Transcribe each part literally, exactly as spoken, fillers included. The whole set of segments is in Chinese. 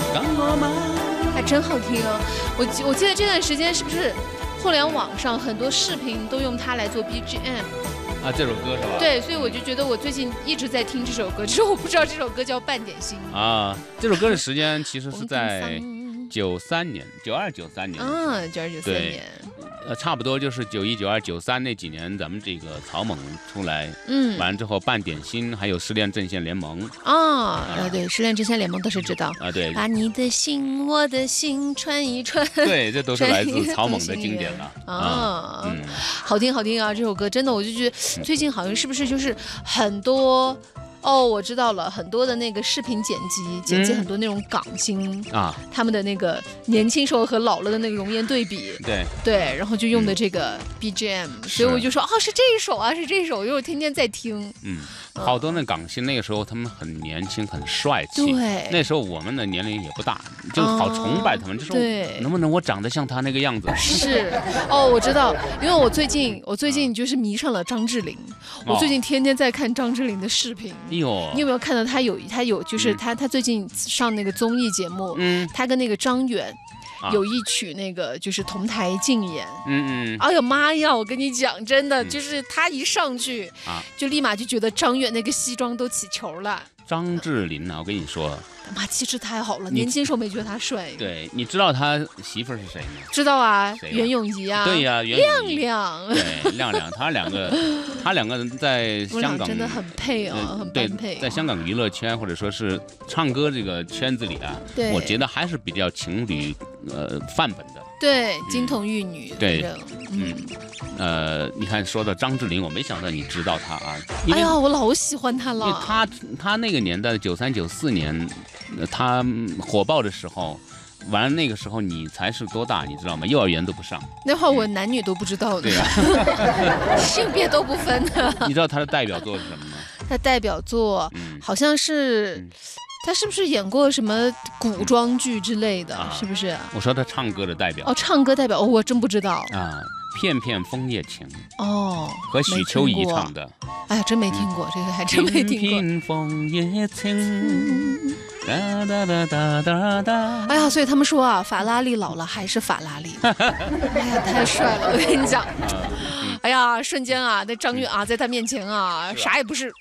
让我们还真好听哦。我记我记得这段时间是不是互联网上很多视频都用它来做 B G M 啊？这首歌是吧？ 对，所以我就觉得我最近一直在听这首歌，只是我不知道这首歌叫《半点心》 啊。这首歌的时间其实是在九三年，九二九三年。 嗯，九二九三年。 呃，差不多就是九一、九二、九三那几年，咱们这个草蜢出来， 嗯， 完了之后，半点心，还有失恋阵线联盟啊，呃，对，失恋阵线联盟都是知道啊，对， 把你的心，我的心串一串， 对，这都是来自草蜢的经典了啊，嗯，好听好听啊，这首歌真的，我就觉得最近好像是不是就是很多。哦，我知道了，很多的那个视频剪辑，剪辑很多那种港星、嗯、啊，他们的那个年轻时候和老了的那个容颜对比， 对对，然后就用的这个 B G M，、嗯、所以我就说，哦，是这一首啊，是这一首，因为我天天在听。 嗯，好多那港星那个时候他们很年轻，很帅气， 对， 那时候我们的年龄也不大，就好崇拜他们，哦、就是对， 能不能我长得像他那个样子？ 是，哦，我知道，因为我最近我最近就是迷上了张智霖，我最近天天在看张智霖的视频。 哎呦， 你有没有看到他有他有就是他、嗯、他最近上那个综艺节目，嗯，他跟那个张远。啊、有一曲那个就是同台竞演， 嗯嗯， 哎呦妈呀！我跟你讲，真的、嗯、就是他一上去啊，就立马就觉得张远那个西装都起球了。 张智霖呢、啊，我跟你说， 妈气质太好了，年轻时候没觉得他帅。 对，你知道他媳妇儿是谁吗？ 知道啊，袁咏仪啊。 对呀、啊，袁亮亮。 对，亮亮，他两个，他两个人在香港真的很配啊、哦，很般配、哦。 在香港娱乐圈或者说是唱歌这个圈子里啊， 对， 我觉得还是比较情侣呃范本的。 对，金童玉女。 嗯、对，嗯，呃，你看说到张智霖，我没想到你知道他啊。 哎呀，我老喜欢他了。 因为他他那个年代，九三九四年，他火爆的时候，完了那个时候你才是多大，你知道吗？幼儿园都不上。 那会儿我男女都不知道的。 对啊， 性别都不分的。 你知道他的代表作是什么吗？ 他代表作、嗯、好像是。嗯，他是不是演过什么古装剧之类的？啊、是不是、啊？ 我说他唱歌的代表。 哦，唱歌代表，哦，我真不知道啊。片片枫叶情。 哦， 和许秋怡唱的。 哎呀，真没听过，嗯、这个还真没听过。 片片枫叶情。哒哒哒哒哒哒。 哎呀，所以他们说啊，法拉利老了还是法拉利。哎呀，太帅了！我跟你讲。嗯、哎呀，瞬间啊，那张远啊，在他面前啊，啥也不是。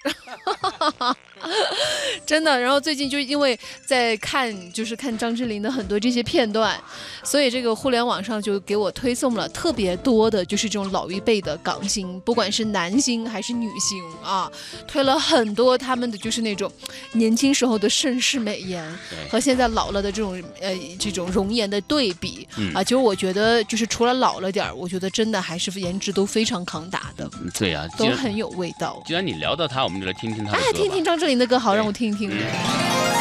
真的，然后最近就因为在看，就是看张智霖的很多这些片段，所以这个互联网上就给我推送了特别多的，就是这种老一辈的港星，不管是男星还是女星啊，推了很多他们的就是那种年轻时候的盛世美颜和现在老了的这种呃这种容颜的对比、嗯、啊，其实我觉得就是除了老了点，我觉得真的还是颜值都非常抗打的。 对呀、啊， 都很有味道。 既然你聊到他，我们就来听听他的歌吧。 哎，听听张智霖的歌，好，让我听一听。